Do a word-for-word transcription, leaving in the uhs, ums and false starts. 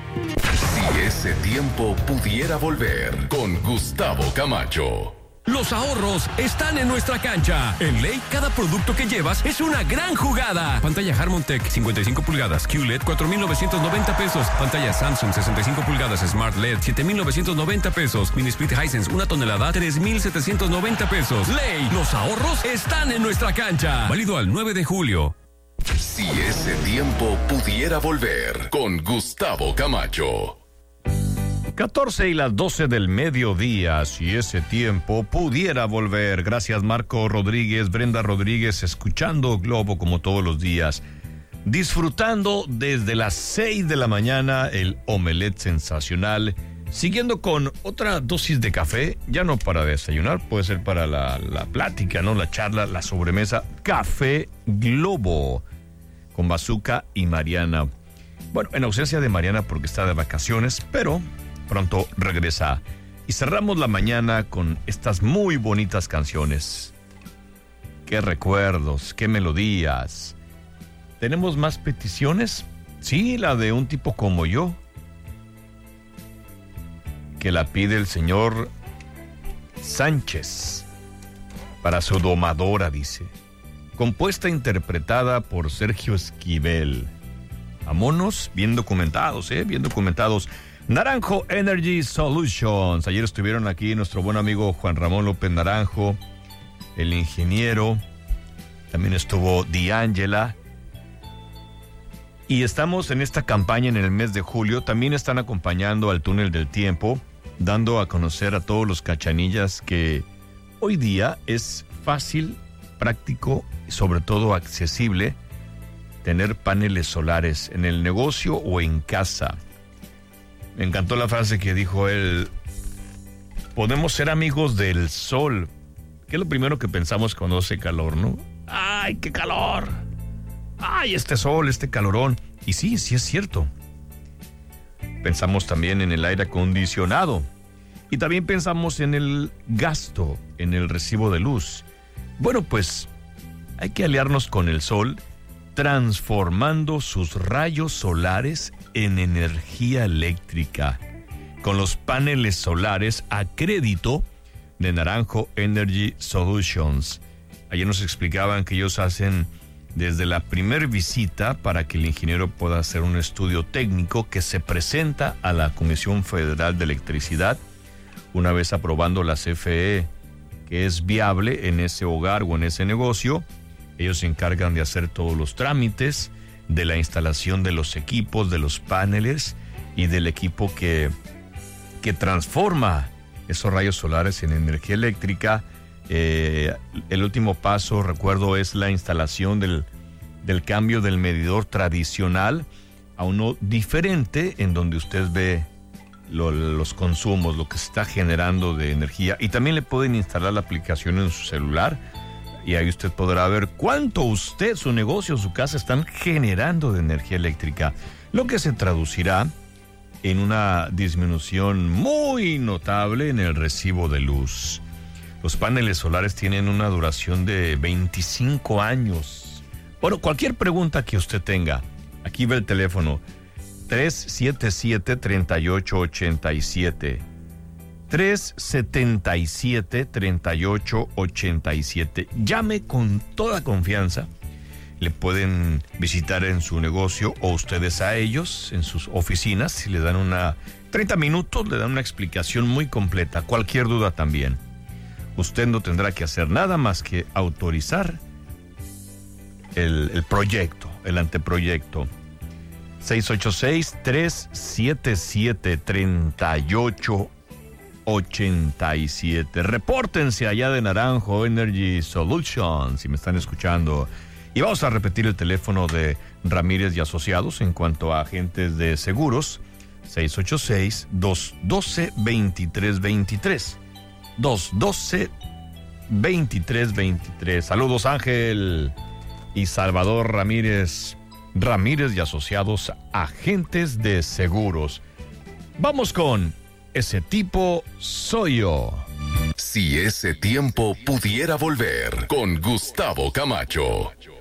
Si ese tiempo pudiera volver, con Gustavo Camacho. Los ahorros están en nuestra cancha. En Ley, cada producto que llevas es una gran jugada. Pantalla Harmon-Tech cincuenta y cinco pulgadas, Q L E D cuatro mil novecientos noventa pesos. Pantalla Samsung sesenta y cinco pulgadas, Smart L E D siete mil novecientos noventa pesos. Mini Split Hisense una tonelada, tres mil setecientos noventa pesos. Ley, los ahorros están en nuestra cancha. Válido al nueve de julio. Si ese tiempo pudiera volver, con Gustavo Camacho. catorce y las doce del mediodía, si ese tiempo pudiera volver. Gracias, Marco Rodríguez, Brenda Rodríguez, escuchando Globo como todos los días. Disfrutando desde las seis de la mañana el omelette sensacional. Siguiendo con otra dosis de café, ya no para desayunar, puede ser para la, la plática, ¿no? La charla, la sobremesa. Café Globo, con Bazooka y Mariana. Bueno, en ausencia de Mariana porque está de vacaciones, pero pronto regresa. Y cerramos la mañana con estas muy bonitas canciones. Qué recuerdos, qué melodías. ¿Tenemos más peticiones? Sí, la de Un tipo como yo, que la pide el señor Sánchez para su domadora, dice. Compuesta e interpretada por Sergio Esquivel. Vámonos, bien documentados, ¿eh? Bien documentados. Naranjo Energy Solutions. Ayer estuvieron aquí nuestro buen amigo Juan Ramón López Naranjo, el ingeniero. También estuvo D'Angela. Y estamos en esta campaña en el mes de julio. También están acompañando al Túnel del Tiempo, dando a conocer a todos los cachanillas que hoy día es fácil, práctico y sobre todo accesible tener paneles solares en el negocio o en casa. Me encantó la frase que dijo él: podemos ser amigos del sol. ¿Qué es lo primero que pensamos cuando hace calor, no? ¡Ay, qué calor! ¡Ay, este sol, este calorón! Y sí, sí es cierto. Pensamos también en el aire acondicionado. Y también pensamos en el gasto, en el recibo de luz. Bueno, pues hay que aliarnos con el sol, transformando sus rayos solares en energía eléctrica, con los paneles solares a crédito de Naranjo Energy Solutions. Ayer nos explicaban que ellos hacen desde la primer visita para que el ingeniero pueda hacer un estudio técnico que se presenta a la Comisión Federal de Electricidad, una vez aprobando la C F E que es viable en ese hogar o en ese negocio. Ellos se encargan de hacer todos los trámites, de la instalación de los equipos, de los paneles y del equipo que, que transforma esos rayos solares en energía eléctrica. Eh, el último paso, recuerdo, es la instalación del, del cambio del medidor tradicional a uno diferente, en donde usted ve lo, los consumos, lo que se está generando de energía. Y también le pueden instalar la aplicación en su celular, y ahí usted podrá ver cuánto usted, su negocio, su casa están generando de energía eléctrica, lo que se traducirá en una disminución muy notable en el recibo de luz. Los paneles solares tienen una duración de veinticinco años. Bueno, cualquier pregunta que usted tenga, aquí ve el teléfono tres siete siete, tres ocho ocho siete. tres siete siete, tres ocho ocho siete. Llame con toda confianza. Le pueden visitar en su negocio o ustedes a ellos en sus oficinas. Si le dan una treinta minutos, le dan una explicación muy completa. Cualquier duda también. Usted no tendrá que hacer nada más que autorizar el, el proyecto, el anteproyecto. seis ocho seis, tres siete siete, tres ocho ocho siete. Repórtense allá de Naranjo Energy Solutions si me están escuchando. Y vamos a repetir el teléfono de Ramírez y Asociados en cuanto a agentes de seguros: seis ocho seis, dos uno dos, dos tres dos tres. dos uno dos, dos tres dos tres. Saludos, Ángel y Salvador Ramírez. Ramírez y Asociados, agentes de seguros. Vamos con Ese tipo soy yo. Si ese tiempo pudiera volver, con Gustavo Camacho.